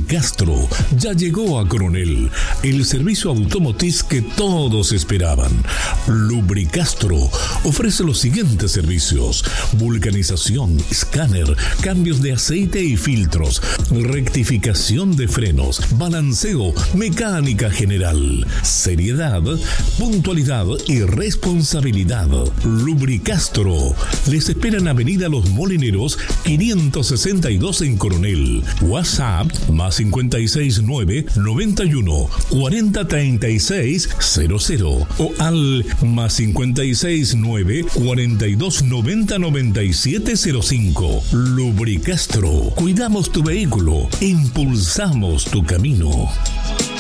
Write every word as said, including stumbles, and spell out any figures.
Lubricastro ya llegó a Coronel, el servicio automotriz que todos esperaban. Lubricastro ofrece los siguientes servicios: vulcanización, escáner, cambios de aceite y filtros, rectificación de frenos, balanceo, mecánica general, seriedad, puntualidad y responsabilidad. Lubricastro les espera en Avenida Los Molineros quinientos sesenta y dos en Coronel. WhatsApp más cincuenta y seis nueve noventa y uno cuarenta treinta y seis cero cero o al más cincuenta y seis nueve cuarenta y dos noventa noventa y siete cero cinco. Lubricastro, cuidamos tu vehículo, impulsamos tu camino.